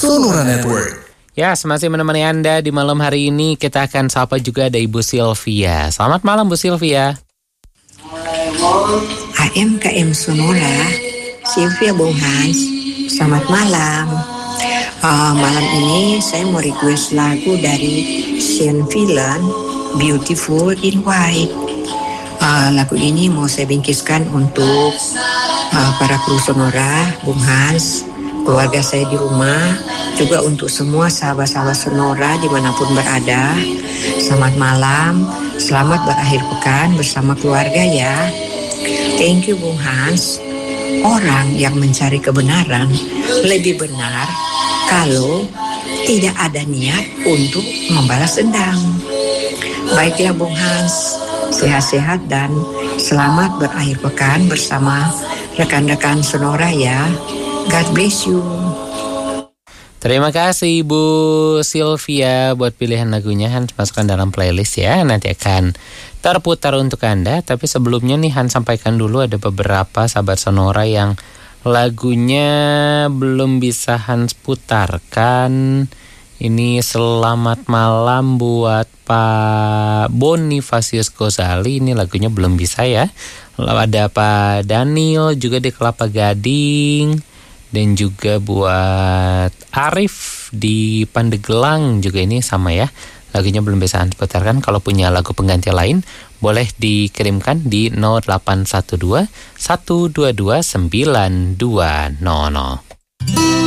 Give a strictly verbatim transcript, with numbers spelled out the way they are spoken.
Sonora Network. Ya, masih menemani Anda di malam hari ini. Kita akan sapa juga ada Ibu Sylvia. Selamat malam Bu Sylvia. A M K M Sonora, Sylvia Bung Hans. Selamat malam. Uh, malam ini saya mau request lagu dari Sean Villan, Beautiful in White. Uh, lagu ini mau saya bingkiskan untuk uh, para kru Sonora, Bung Hans, keluarga saya di rumah, juga untuk semua sahabat-sahabat Sonora dimanapun berada. Selamat malam, selamat berakhir pekan bersama keluarga ya. Thank you Bung Hans. Orang yang mencari kebenaran lebih benar kalau tidak ada niat untuk membalas dendam. Baiklah Bung Hans, sehat-sehat dan selamat berakhir pekan bersama rekan-rekan Sonora ya. God bless you. Terima kasih Bu Sylvia buat pilihan lagunya. Hans masukkan dalam playlist ya. Nanti akan terputar untuk Anda. Tapi sebelumnya nih Hans sampaikan dulu ada beberapa sahabat Sonora yang lagunya belum bisa Hans putarkan. Ini selamat malam buat Pak Bonifasius Gozali. Ini lagunya belum bisa ya. Ada Pak Daniel juga di Kelapa Gading. Dan juga buat Arif di Pandeglang juga ini sama ya. Lagunya belum bisa Anda putarkan. Kalau punya lagu pengganti lain boleh dikirimkan di nol delapan satu dua satu dua dua sembilan dua nol nol.